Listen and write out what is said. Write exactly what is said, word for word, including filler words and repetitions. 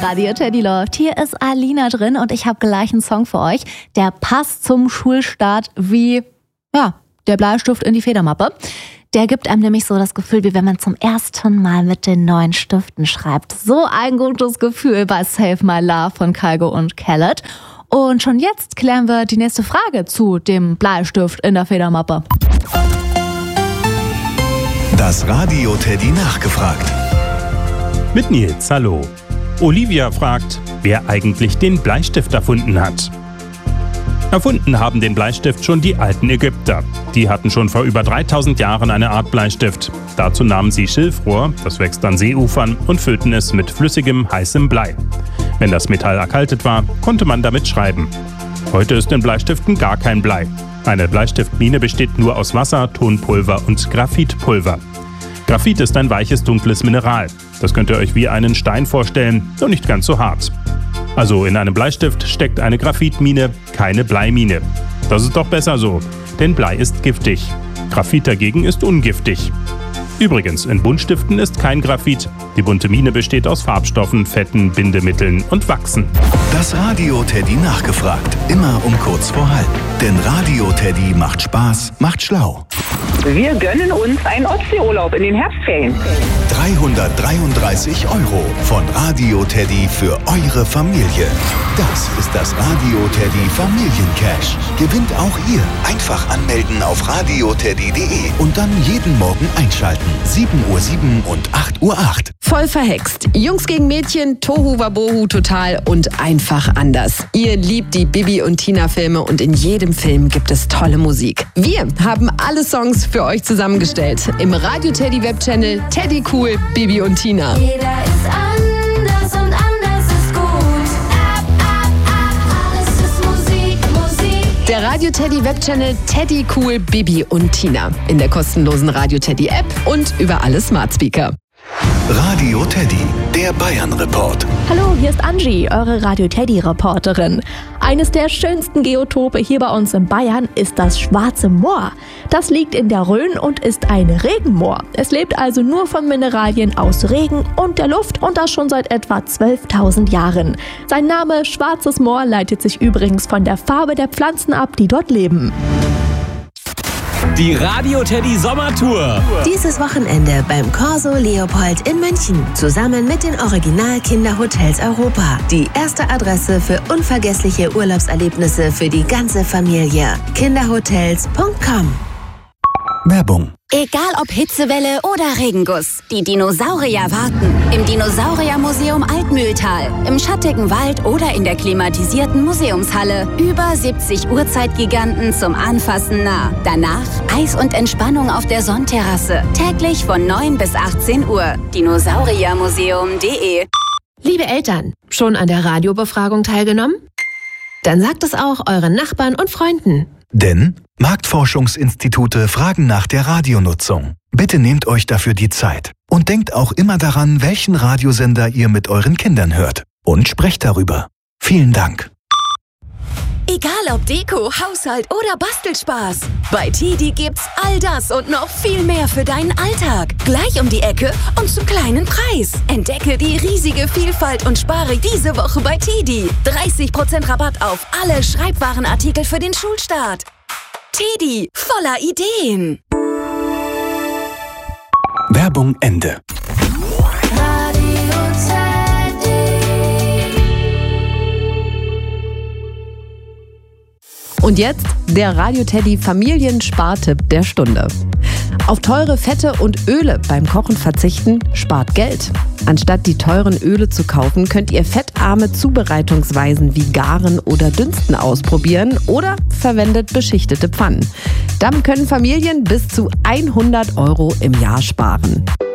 Radio Teddy läuft. Hier ist Alina drin und ich habe gleich einen Song für euch, der passt zum Schulstart wie, ja, der Bleistift in die Federmappe. Der gibt einem nämlich so das Gefühl, wie wenn man zum ersten Mal mit den neuen Stiften schreibt. So ein gutes Gefühl bei Save My Love von Kygo und Khaled. Und schon jetzt klären wir die nächste Frage zu dem Bleistift in der Federmappe. Das Radio Teddy nachgefragt. Mit Nils, hallo. Olivia fragt, wer eigentlich den Bleistift erfunden hat. Erfunden haben den Bleistift schon die alten Ägypter. Die hatten schon vor über dreitausend Jahren eine Art Bleistift. Dazu nahmen sie Schilfrohr, das wächst an Seeufern, und füllten es mit flüssigem, heißem Blei. Wenn das Metall erkaltet war, konnte man damit schreiben. Heute ist in Bleistiften gar kein Blei. Eine Bleistiftmine besteht nur aus Wasser, Tonpulver und Graphitpulver. Graphit ist ein weiches, dunkles Mineral. Das könnt ihr euch wie einen Stein vorstellen, nur nicht ganz so hart. Also in einem Bleistift steckt eine Graphitmine, keine Bleimine. Das ist doch besser so, denn Blei ist giftig. Graphit dagegen ist ungiftig. Übrigens, in Buntstiften ist kein Graphit. Die bunte Mine besteht aus Farbstoffen, Fetten, Bindemitteln und Wachsen. Das Radio Teddy nachgefragt. Immer um kurz vor halb. Denn Radio Teddy macht Spaß, macht schlau. Wir gönnen uns einen Ostseeurlaub in den Herbstferien. dreihundertdreiunddreißig Euro von Radio Teddy für eure Familie. Das ist das Radio Teddy Familiencash. Gewinnt auch ihr. Einfach anmelden auf radio teddy punkt de und dann jeden Morgen einschalten. sieben Uhr sieben und acht Uhr acht. Voll verhext. Jungs gegen Mädchen, Tohu Wabohu total und einfach anders. Ihr liebt die Bibi und Tina Filme und in jedem Film gibt es tolle Musik. Wir haben alle Songs für euch zusammengestellt. Im Radio Teddy Webchannel Teddy Cool, Bibi und Tina. Jeder ist anders und anders ist gut. Ab, ab, ab, alles ist Musik, Musik. Der Radio Teddy Webchannel Teddy Cool, Bibi und Tina. In der kostenlosen Radio Teddy App und über alle Smart Speaker. Radio Teddy, der Bayern-Report. Hallo, hier ist Angie, eure Radio Teddy-Reporterin. Eines der schönsten Geotope hier bei uns in Bayern ist das Schwarze Moor. Das liegt in der Rhön und ist ein Regenmoor. Es lebt also nur von Mineralien aus Regen und der Luft und das schon seit etwa zwölftausend Jahren. Sein Name Schwarzes Moor leitet sich übrigens von der Farbe der Pflanzen ab, die dort leben. Die Radio Teddy Sommertour. Dieses Wochenende beim Corso Leopold in München. Zusammen mit den Original-Kinderhotels Europa. Die erste Adresse für unvergessliche Urlaubserlebnisse für die ganze Familie. kinderhotels punkt com. Werbung. Egal ob Hitzewelle oder Regenguss, die Dinosaurier warten. Im Dinosauriermuseum Altmühltal, im schattigen Wald oder in der klimatisierten Museumshalle. Über siebzig Urzeitgiganten zum Anfassen nah. Danach Eis und Entspannung auf der Sonnenterrasse. Täglich von neun bis achtzehn Uhr. dinosauriermuseum punkt de. Liebe Eltern, schon an der Radiobefragung teilgenommen? Dann sagt es auch euren Nachbarn und Freunden. Denn Marktforschungsinstitute fragen nach der Radionutzung. Bitte nehmt euch dafür die Zeit. Und denkt auch immer daran, welchen Radiosender ihr mit euren Kindern hört. Und sprecht darüber. Vielen Dank. Egal ob Deko, Haushalt oder Bastelspaß. Bei Teddy gibt's all das und noch viel mehr für deinen Alltag. Gleich um die Ecke und zum kleinen Preis. Entdecke die riesige Vielfalt und spare diese Woche bei Teddy. dreißig Prozent Rabatt auf alle Schreibwarenartikel für den Schulstart. Teddy, voller Ideen. Werbung Ende. Und jetzt der Radio Teddy Familienspartipp der Stunde. Auf teure Fette und Öle beim Kochen verzichten spart Geld. Anstatt die teuren Öle zu kaufen, könnt ihr fettarme Zubereitungsweisen wie Garen oder Dünsten ausprobieren oder verwendet beschichtete Pfannen. Damit können Familien bis zu hundert Euro im Jahr sparen.